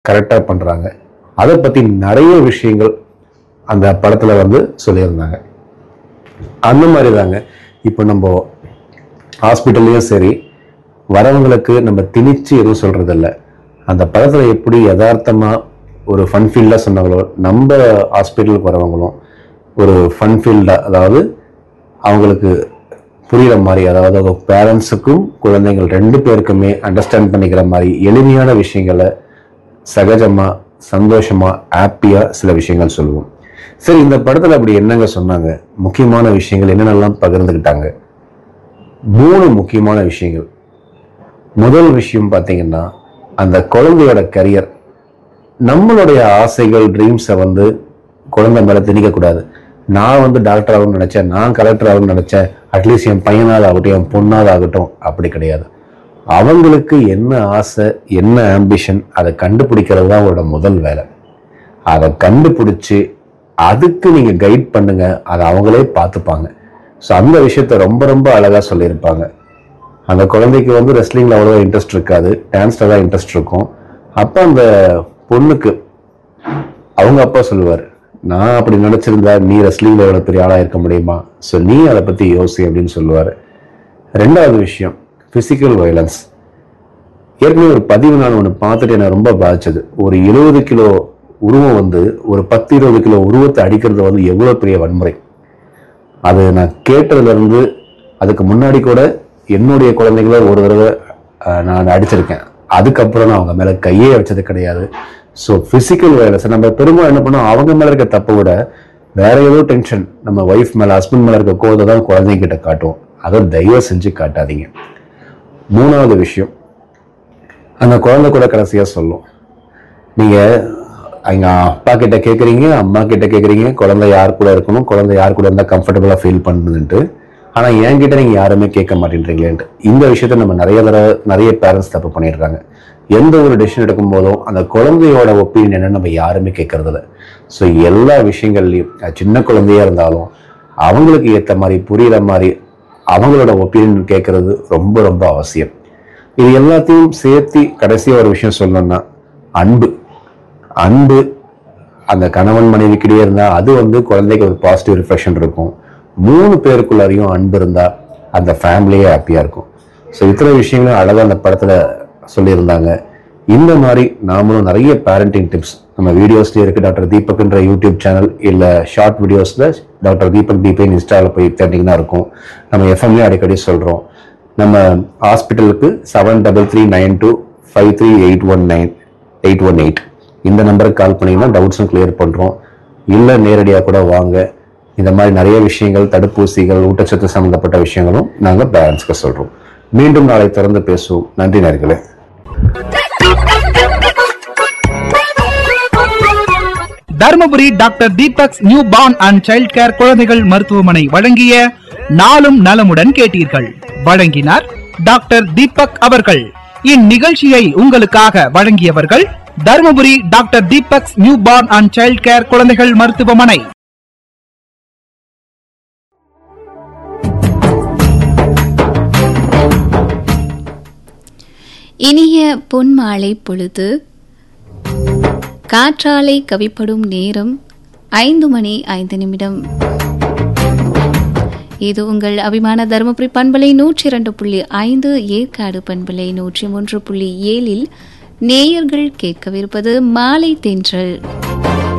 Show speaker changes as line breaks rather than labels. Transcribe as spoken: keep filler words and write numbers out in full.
கரெக்டா பண்றாங்க. அதை பத்தி நிறைய விஷயங்கள் அந்த படத்துல வந்து சொல்லியிருந்தாங்க. அந்த மாதிரி தாங்க இப்போ நம்ம ஹாஸ்பிட்டல்லையும் சரி, வரவங்களுக்கு நம்ம திணிச்சு எதுவும் சொல்றது இல்லை. அந்த படத்துல எப்படி யதார்த்தமா ஒரு ஃபன் ஃபீல்டா சொன்னாங்களோ, நம்ம ஹாஸ்பிட்டலுக்கு வரவங்களும் ஒரு ஃபன் ஃபீல்டா, அதாவது அவங்களுக்கு புரியுற மாதிரி, அதாவது அவங்க பேரண்ட்ஸுக்கும் குழந்தைகள் ரெண்டு பேருக்குமே அண்டர்ஸ்டாண்ட் பண்ணிக்கிற மாதிரி எளிமையான விஷயங்களை சகஜமா சந்தோஷமா ஹாப்பியா சில விஷயங்கள் சொல்லுவோம். சரி, இந்த படத்துல அப்படி என்னங்க சொன்னாங்க, முக்கியமான விஷயங்கள் என்னென்னலாம் பகிர்ந்துக்கிட்டாங்க? மூணு முக்கியமான விஷயங்கள். முதல் விஷயம் பார்த்தீங்கன்னா, அந்த குழந்தையோட கரியர். நம்மளுடைய ஆசைகள் ட்ரீம்ஸை வந்து குழந்தை மேல திணிக்க கூடாது. நான் வந்து டாக்டர் ஆகணும்னு நினைச்சேன், நான் கலெக்டர் ஆகணும்னு நினைச்சேன், அட்லீஸ்ட் என் பையனாவது ஆகட்டும், என் பொண்ணாவது ஆகட்டும், அப்படி கிடையாது. அவங்களுக்கு என்ன ஆசை, என்ன ஆம்பிஷன், அதை கண்டுபிடிக்கிறது தான் அவரோட முதல் வேலை. அதை கண்டுபிடிச்சு அதுக்கு நீங்க கைட் பண்ணுங்க, அதை அவங்களே பார்த்துப்பாங்க. ஸோ அந்த விஷயத்த ரொம்ப ரொம்ப அழகா சொல்லியிருப்பாங்க. அந்த குழந்தைக்கு வந்து ரெஸ்லிங்ல அவ்வளோ இன்ட்ரெஸ்ட் இருக்காது, டான்ஸ்ல தான் இன்ட்ரெஸ்ட் இருக்கும். அப்போ அந்த பொண்ணுக்கு அவங்க அப்பா சொல்லுவார், நான் அப்படி நினைச்சிருந்தா நீ ரெஸ்லிங்ல எவ்வளோ பெரிய ஆளா இருக்க முடியுமா, ஸோ நீ அதை பத்தி யோசி அப்படின்னு சொல்லுவார். ரெண்டாவது விஷயம், பிசிக்கல் வயலன்ஸ். ஏற்கனவே ஒரு பதிவு நான் ஒன்று பார்த்துட்டு என்னை ரொம்ப பாதிச்சது. ஒரு எழுபது கிலோ உருவம் வந்து ஒரு பத்து இருபது கிலோ உருவத்தை அடிக்கிறது வந்து எவ்வளோ பெரிய வன்முறை. அது நான் கேட்டதுல இருந்து அதுக்கு முன்னாடி கூட என்னுடைய குழந்தைகளை ஒரு தடவை நான் அடிச்சிருக்கேன். அதுக்கப்புறம் நான் அவங்க மேல கையே வச்சது கிடையாது. ஸோ பிசிக்கல் வயலன்ஸ் நம்ம பெரும்பாலும் என்ன பண்ணோம், அவங்க மேல இருக்க தப்பை விட வேற ஏதோ டென்ஷன் நம்ம ஒய்ஃப் மேல ஹஸ்பண்ட் மேல இருக்க கோவத்தை தான் குழந்தைங்க கிட்ட காட்டுவோம். அதை தயவு செஞ்சு காட்டாதீங்க. மூணாவது விஷயம், அந்த குழந்தை கூட கடைசியா சொல்லும், நீங்க எங்க அப்பா கிட்ட கேட்குறீங்க, அம்மா கிட்ட கேட்குறீங்க குழந்தை யார் கூட இருக்கணும், குழந்தை யார் கூட இருந்தால் கம்ஃபர்டபுளாக ஃபீல் பண்ணுதுன்ட்டு, ஆனால் என்கிட்ட நீங்கள் யாருமே கேட்க மாட்டேன்றீங்களேன்ட்டு. இந்த விஷயத்த நம்ம நிறைய தடவை நிறைய பேரண்ட்ஸ் தப்பு பண்ணிடுறாங்க. எந்த ஒரு டெசிஷன் எடுக்கும் போதும் அந்த குழந்தையோட ஒப்பீனியன் என்ன நம்ம யாருமே கேட்கறது இல்லை. ஸோ எல்லா விஷயங்கள்லையும் சின்ன குழந்தையா இருந்தாலும் அவங்களுக்கு ஏற்ற மாதிரி புரியுற மாதிரி அவங்களோட ஒப்பீனியன் கேட்கறது ரொம்ப ரொம்ப அவசியம். இது எல்லாத்தையும் சேர்த்து கடைசியாக ஒரு விஷயம் சொல்லணும்னா, அன்பு. அன்பு அந்த கணவன் மனைவிக்கிட்டே இருந்தா அது வந்து குழந்தைக்கு ஒரு பாசிட்டிவ் ரிஃப்ளெக்ஷன் இருக்கும். மூணு பேருக்குள்ளாரையும் அன்பு இருந்தா அந்த ஃபேமிலியே ஹாப்பியா இருக்கும். ஸோ இத்தனை விஷயங்களும் அழகா அந்த படத்துல சொல்லியிருந்தாங்க. இந்த மாதிரி நாமளும் நிறைய பேரண்டிங் டிப்ஸ் நம்ம வீடியோஸ்லேயே இருக்கு. டாக்டர் தீபக்ன்ற யூடியூப் சேனல் இல்லை ஷார்ட் வீடியோஸ்ல டாக்டர் தீபக் தீபேன் இன்ஸ்டாவில் போய் தேடிங்கன்னா இருக்கும். நம்ம எஃப்எம்லேயே அடிக்கடி சொல்றோம். நம்ம ஹாஸ்பிட்டலுக்கு seven double three nine two five three eight one nine eight one eight இந்த நம்பருக்கு கால் பண்ணிங்கன்னா டவுட்ஸும் கிளியர் பண்ணுறோம். இல்லை நேரடியாக கூட வாங்க. இந்த மாதிரி நிறைய விஷயங்கள், தடுப்பூசிகள், ஊட்டச்சத்து சம்மந்தப்பட்ட விஷயங்களும் நாங்கள் பேரண்ட்ஸ்க்கு சொல்கிறோம். மீண்டும் நாளை திறந்து பேசுவோம். நன்றி நேயர்களே.
Dharmapuri doctor Deepak's new born and child care குழந்தைகள் மருத்துவமனை வழங்கிய நாளும் நலமுடன் கேட்டீர்கள். வழங்கினார் டாக்டர் தீபக் அவர்கள். இந்நிகழ்ச்சியை உங்களுக்காக வழங்கியவர்கள் Dharmapuri doctor Deepak's new born and child care குழந்தைகள் மருத்துவமனை.
இனிய பொன்மாலை பொழுது, காற்றாலை கவிப்படும் நேரம் ஐந்து மணி ஐந்து நிமிடம். இது உங்கள் அபிமான தருமபுரி பண்பலை நூற்றி இரண்டு புள்ளி ஐந்து, ஏற்காடு பண்பலை நூற்றி மூன்று புள்ளி ஏழில் நேயர்கள் கேட்கவிருப்பது மாலை தென்றல்.